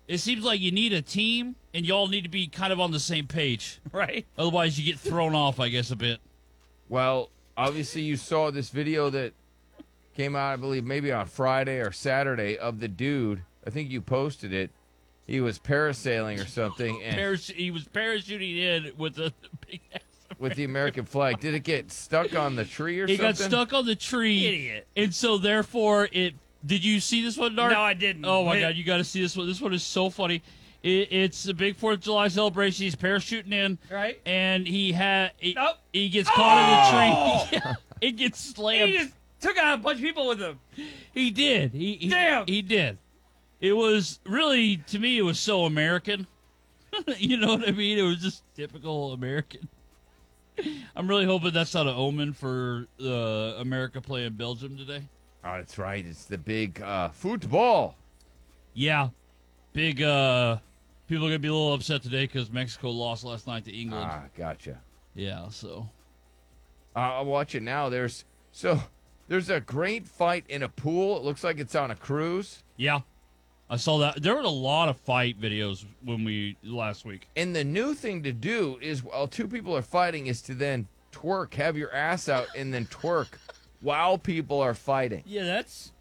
It seems like you need a team, and y'all need to be kind of on the same page. Right. Otherwise, you get thrown off, I guess, a bit. Well, obviously you saw this video that came out, I believe, maybe on Friday or Saturday of the dude. I think you posted it. He was parasailing or something, and He was parachuting in with a big ass. with the American flag. Did it get stuck on the tree or He something? got stuck on the tree. Idiot. And so, therefore, it. Did you see this one, Dark? No, I didn't. Oh, my Wait. God. You got to see this one. This one is so funny. It's a big 4th of July celebration. He's parachuting in. Right. And he Nope. he gets caught in the tree. It gets slammed. He just took out a bunch of people with him. He did. Damn. He did. It was really, to me, it was so American. You know what I mean? It was just typical American. I'm really hoping that's not an omen for America playing Belgium today. Oh, that's right. It's the big football. Yeah. Big, people are going to be a little upset today because Mexico lost last night to England. Ah, gotcha. Yeah, so. I'll watch it now. There's a great fight in a pool. It looks like it's on a cruise. Yeah. I saw that. There were a lot of fight videos last week. And the new thing to do is, while two people are fighting, is to then twerk, have your ass out, and then twerk while people are fighting. Yeah, that's.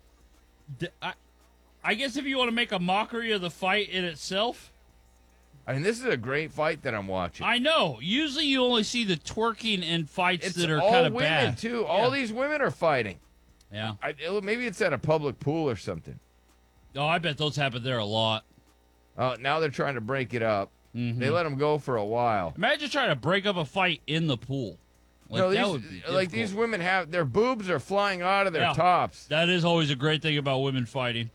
I guess if you want to make a mockery of the fight in itself. I mean, this is a great fight that I'm watching. I know. Usually you only see the twerking in fights It's that are all kind of women, bad. too. All these women are fighting. Yeah. Maybe it's at a public pool or something. Oh, I bet those happen there a lot. Now they're trying to break it up. Mm-hmm. They let them go for a while. Imagine trying to break up a fight in the pool. No, That would be these difficult. women have their boobs are flying out of their Yeah. tops. That is always a great thing about women fighting.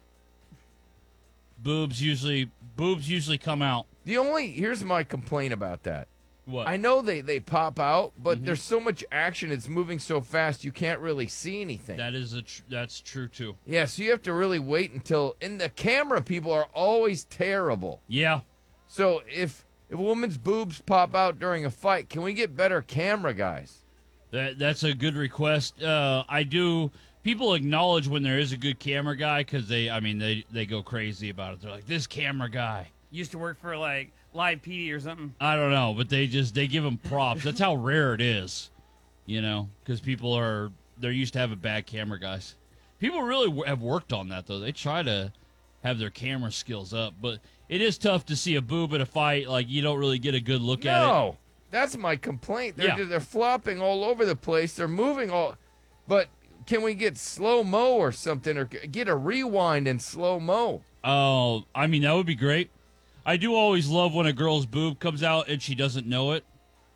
Boobs usually come out. Here's my complaint about that. What? I know they pop out, but Mm-hmm. there's so much action. It's moving so fast you can't really see anything. That's true too. Yeah, so you have to really wait until. And the camera people are always terrible. Yeah. So if a woman's boobs pop out during a fight, can we get better camera guys? That's a good request. I do. People acknowledge when there is a good camera guy because they go crazy about it. They're like, this camera guy. Used to work for like Live PD or something. I don't know, but they give him props. That's how rare it is, because they're used to having bad camera guys. People really have worked on that though. They try to have their camera skills up, but it is tough to see a boob in a fight. Like you don't really get a good look at it. No, that's my complaint. They're flopping all over the place. They're moving all. But can we get slow mo or something, or get a rewind in slow mo? Oh, that would be great. I do always love when a girl's boob comes out and she doesn't know it.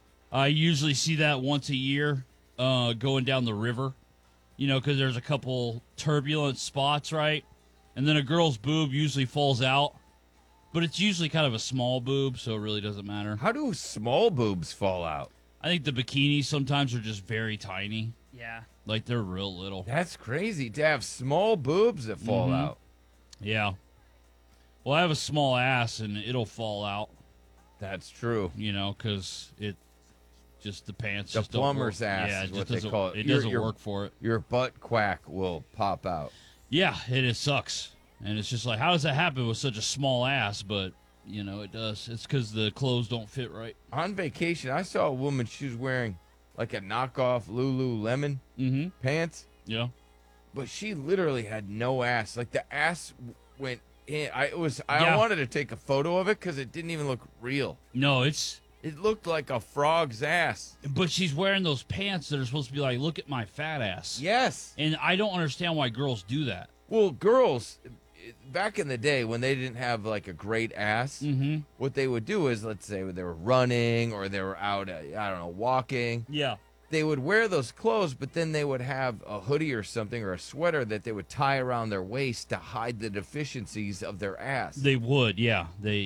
I usually see that once a year going down the river, because there's a couple turbulent spots, right? And then a girl's boob usually falls out, but it's usually kind of a small boob, so it really doesn't matter. How do small boobs fall out? I think the bikinis sometimes are just very tiny. Yeah. Like they're real little. That's crazy to have small boobs that fall out. Yeah. Well, I have a small ass and it'll fall out, That's true. because it just the pants. The just don't plumber's work. ass Yeah, is it what just they doesn't. call it. It Your- doesn't your- work for it. Your butt quack will pop out. Yeah, it sucks, and it's just like, how does that happen with such a small ass? But it does. It's because the clothes don't fit right. On vacation, I saw a woman. She was wearing like a knockoff Lululemon Mm-hmm. pants, Yeah. but she literally had no ass. Like the ass went in. I Yeah. wanted to take a photo of it because it didn't even look real. No, it's. It looked like a frog's ass. But she's wearing those pants that are supposed to be like, look at my fat ass. Yes. And I don't understand why girls do that. Well, girls, back in the day when they didn't have like a great ass, Mm-hmm. what they would do is, let's say they were running or they were out, I don't know, walking. Yeah. They would wear those clothes, but then they would have a hoodie or something or a sweater that they would tie around their waist to hide the deficiencies of their ass. They would, yeah.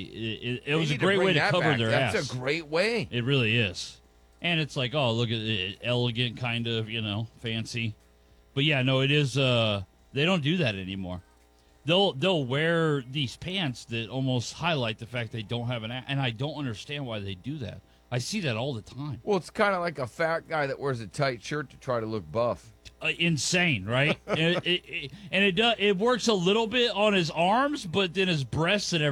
It was a need to great bring way to that cover back. their That's ass. a great way. It really is. And it's like, oh, look at it, elegant, kind of, fancy. But yeah, no, it is. They don't do that anymore. They'll wear these pants that almost highlight the fact they don't have an ass, and I don't understand why they do that. I see that all the time. Well, it's kind of like a fat guy that wears a tight shirt to try to look buff. Insane, right? And it works a little bit on his arms, but then his breasts and